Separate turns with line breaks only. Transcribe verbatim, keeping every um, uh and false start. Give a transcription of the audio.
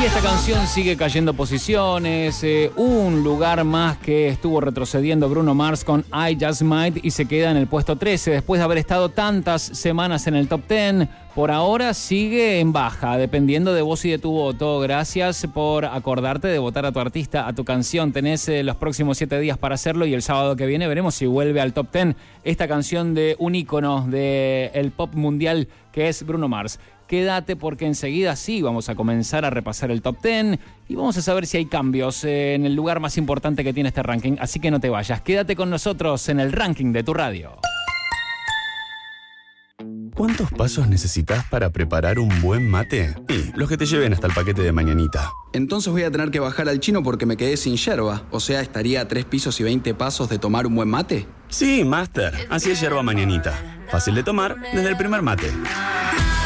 Y esta canción sigue cayendo posiciones, eh, un lugar más que estuvo retrocediendo Bruno Mars con I Just Might y se queda en el puesto trece después de haber estado tantas semanas en el top diez. Por ahora sigue en baja, dependiendo de vos y de tu voto. Gracias por acordarte de votar a tu artista, a tu canción. Tenés eh, los próximos siete días para hacerlo y el sábado que viene veremos si vuelve al top diez esta canción de un ícono del pop mundial que es Bruno Mars. Quédate porque enseguida sí vamos a comenzar a repasar el top diez y vamos a saber si hay cambios en el lugar más importante que tiene este ranking. Así que no te vayas, quédate con nosotros en el ranking de tu radio.
¿Cuántos pasos necesitas para preparar un buen mate? Y los que te lleven hasta el paquete de mañanita.
Entonces voy a tener que bajar al chino porque me quedé sin yerba. O sea, ¿estaría a tres pisos y veinte pasos de tomar un buen mate?
Sí, Master. Así es yerba mañanita. Fácil de tomar desde el primer mate.